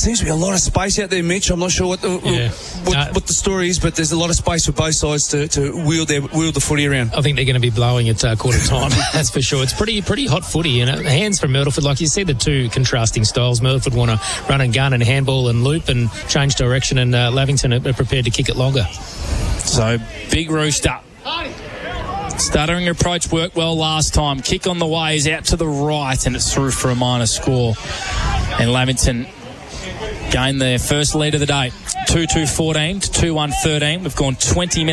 seems to be a lot of space out there, Mitch. I'm not sure what the story is, but there's a lot of space for both sides to wheel the footy around. I think they're going to be blowing at quarter time. That's for sure. It's pretty hot footy, and hands from Myrtleford. Like you see, the two contrasting styles. Myrtleford want to run and gun and handball and loop and change direction, and Lavington are prepared to kick it longer. So Big Rooster. Stuttering approach worked well last time. Kick on the way is out to the right, and it's through for a minor score. And Lavington gained their first lead of the day. 2-2-14 to 2-1-13. We've gone 20 minutes.